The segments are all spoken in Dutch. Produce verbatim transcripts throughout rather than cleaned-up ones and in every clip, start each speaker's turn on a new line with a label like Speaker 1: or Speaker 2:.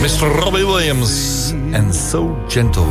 Speaker 1: mister Robbie Williams en So Gentle.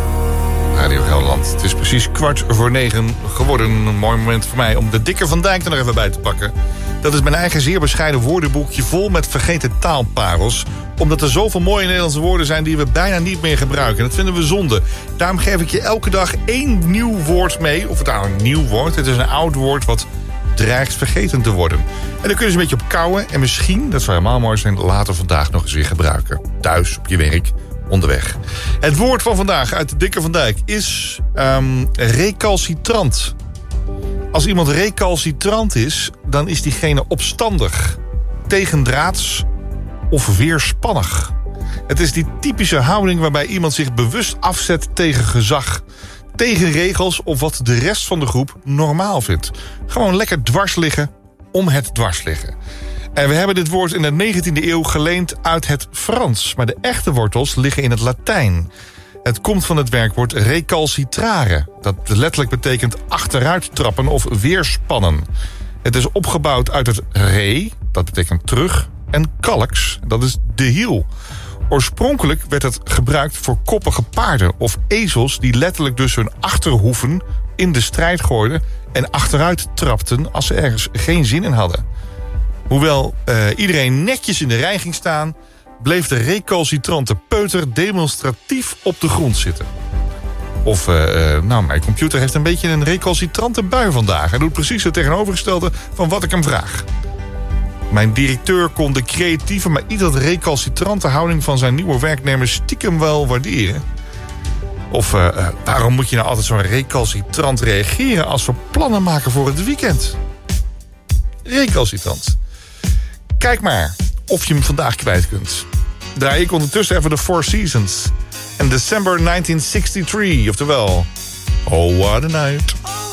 Speaker 1: Radio Gelderland. Het is precies kwart voor negen geworden. Een mooi moment voor mij om de Dikke van Dijk er nog even bij te pakken. Dat is mijn eigen zeer bescheiden woordenboekje vol met vergeten taalparels. Omdat er zoveel mooie Nederlandse woorden zijn die we bijna niet meer gebruiken. Dat vinden we zonde. Daarom geef ik je elke dag één nieuw woord mee. Of het nou een nieuw woord. Het is een oud woord wat dreigt vergeten te worden. En dan kun je ze een beetje op kouwen. En misschien, dat zou helemaal mooi zijn, later vandaag nog eens weer gebruiken. Thuis, op je werk, onderweg. Het woord van vandaag uit de Dikke van Dijk is um, recalcitrant. Als iemand recalcitrant is, dan is diegene opstandig, tegendraads of weerspannig. Het is die typische houding waarbij iemand zich bewust afzet tegen gezag, tegen regels of wat de rest van de groep normaal vindt. Gewoon lekker dwars liggen om het dwars liggen. En we hebben dit woord in de negentiende eeuw geleend uit het Frans, maar de echte wortels liggen in het Latijn. Het komt van het werkwoord recalcitrare. Dat letterlijk betekent achteruit trappen of weerspannen. Het is opgebouwd uit het re, dat betekent terug, en calx, dat is de hiel. Oorspronkelijk werd het gebruikt voor koppige paarden of ezels die letterlijk dus hun achterhoeven in de strijd gooiden en achteruit trapten als ze ergens geen zin in hadden. Hoewel uh, iedereen netjes in de rij ging staan, bleef de recalcitrante peuter demonstratief op de grond zitten. Of, uh, uh, nou, mijn computer heeft een beetje een recalcitrante bui vandaag. Hij doet precies het tegenovergestelde van wat ik hem vraag. Mijn directeur kon de creatieve, maar ietwat recalcitrante houding van zijn nieuwe werknemers stiekem wel waarderen. Of uh, uh, waarom moet je nou altijd zo recalcitrant reageren als we plannen maken voor het weekend? Recalcitrant. Kijk maar of je hem vandaag kwijt kunt. Draai ik ondertussen even de Four Seasons. En December negentien drieënzestig, oftewel Oh What a Night.